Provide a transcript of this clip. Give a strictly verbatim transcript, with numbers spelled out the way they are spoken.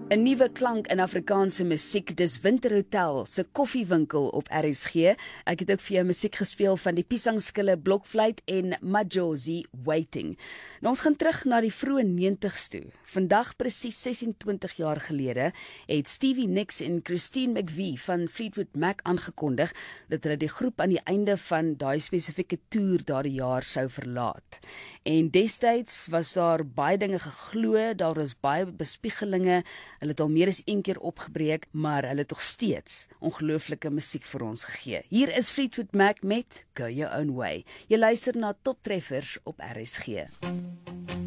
'n nuwe klank in Afrikaanse musiek, dis Winterhotel se koffiewinkel op R S G. Ek het ook vir jou musiek gespeel van die Piesangskille, Blokfluit en Majozi Waiting. Nou ons gaan terug na die vroeë negentig's toe. Vandag presies sesentwintig jaar gelede het Stevie Nicks en Christine McVie van Fleetwood Mac aangekondig dat hulle die groep aan die einde van daai spesifieke toer daardie jaar sou verlaat. En destyds was daar baie dinge geglo, daar was baie bespiegelinge. Hulle het al meer as een keer opgebreek, maar hulle het tog steeds ongelooflike musiek vir ons gegee. Hier is Fleetwood Mac met Go Your Own Way. Jy luister na Top Treffers op R S G.